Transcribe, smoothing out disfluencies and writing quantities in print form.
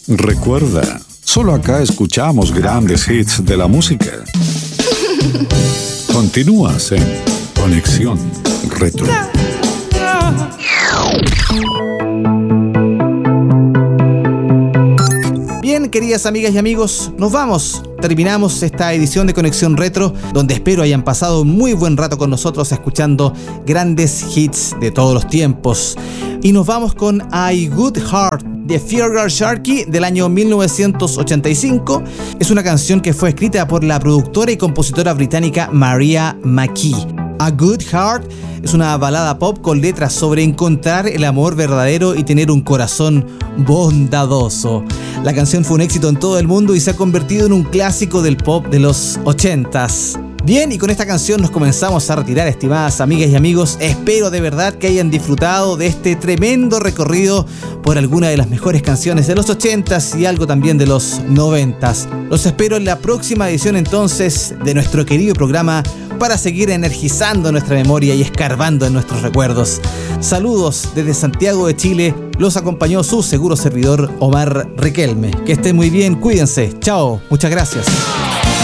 Recuerda, solo acá escuchamos grandes hits de la música. Continúas en Conexión Retro. Bien, queridas amigas y amigos, nos vamos. Terminamos esta edición de Conexión Retro, donde espero hayan pasado un muy buen rato con nosotros escuchando grandes hits de todos los tiempos. Y nos vamos con I Good Heart de Feargal Sharkey del año 1985. Es una canción que fue escrita por la productora y compositora británica Mariah McKee. A Good Heart es una balada pop con letras sobre encontrar el amor verdadero y tener un corazón bondadoso. La canción fue un éxito en todo el mundo y se ha convertido en un clásico del pop de los 80s. Bien, y con esta canción nos comenzamos a retirar, estimadas amigas y amigos. Espero de verdad que hayan disfrutado de este tremendo recorrido por alguna de las mejores canciones de los 80s y algo también de los 90s. Los espero en la próxima edición entonces de nuestro querido programa para seguir energizando nuestra memoria y escarbando en nuestros recuerdos. Saludos desde Santiago de Chile. Los acompañó su seguro servidor Omar Riquelme. Que estén muy bien, cuídense. Chao, muchas gracias.